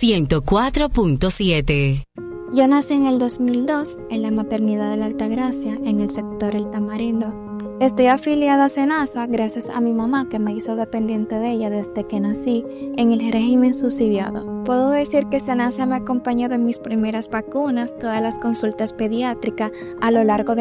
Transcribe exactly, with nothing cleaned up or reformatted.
ciento cuatro punto siete. Yo nací en el dos mil dos en la maternidad de la Altagracia, en el sector El Tamarindo. Estoy afiliada a SENASA gracias a mi mamá, que me hizo dependiente de ella desde que nací en el régimen subsidiado. Puedo decir que SENASA me acompañó en mis primeras vacunas, todas las consultas pediátricas a lo largo de